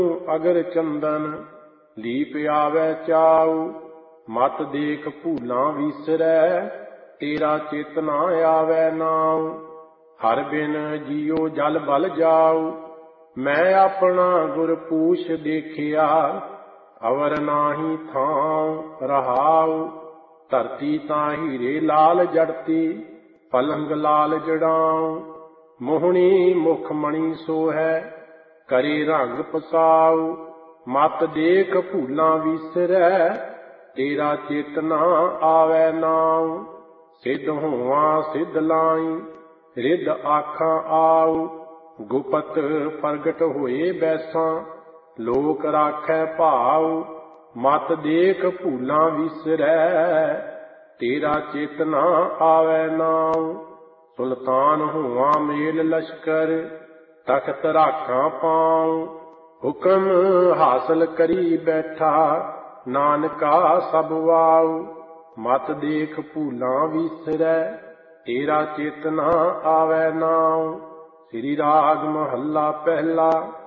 ਅਗਰ ਚੰਦਨ ਲੀਪ ਆਵੈ ਚਾਉ। ਮਤ ਦੇਖ ਭੂਲਾਂ ਵੀਸਰੈ ਤੇਰਾ ਚਿਤ ਨਾ ਆਵੈ ਨਾਉ। ਹਰ ਬਿਨ ਜੀਉ ਜਲ ਬਲ ਜਾਉ। ਮੈਂ ਆਪਣਾ ਗੁਰ ਪੂਛ ਦੇਖਿਆ ਅਵਰ ਨਾਹੀ ਥਾਉ ਰਹਾਉ। ਧਰਤੀ ਤਾਂ ਹੀਰੇ ਲਾਲ ਜੜਤੀ ਪਲੰਗ ਲਾਲ ਜੜਾਉ। ਮੋਹਣੀ ਮੁਖ ਮਣੀ ਸੋਹੈ ਕਰੇ ਰੰਗ ਪਸਾਉ। ਮਤ ਦੇਖ ਭੂਲਾਂ ਵੀਸਰੈ ਤੇਰਾ ਚਿਤ ਨਾ ਆਵੈ ਨਾਉ। ਸਿੱਧ ਹੋਵਾਂ ਸਿੱਧ ਲਾਈ ਰਿੱਧ ਆਖਾਂ ਆਉ। ਗੁਪਤ ਪ੍ਰਗਟ ਹੋਏ ਬੈਸਾਂ ਲੋਕ ਰਾਖੈ ਭਾਉ। ਮਤ ਦੇਖ ਭੂਲਾਂ ਵੀਸਰੈ ਤੇਰਾ ਚਿਤ ਨਾ ਆਵੈ ਨਾਉ। ਸੁਲਤਾਨ ਹੋਵਾਂ ਮੇਲ ਲਸ਼ਕਰ ਤਖਤ ਰਾਖਾਂ ਪਾਉ। ਹੁਕਮ ਹਾਸਲ ਕਰੀ ਬੈਠਾ ਨਾਨਕਾ ਸਭ ਵਾਉ। ਮਤ ਦੇਖ ਭੂਲਾਂ ਵੀਸਰੈ ਤੇਰਾ ਚਿਤ ਨਾ ਆਵੈ ਨਾਉ। ਸ੍ਰੀ ਰਾਗ ਮਹੱਲਾ ਪਹਿਲਾ।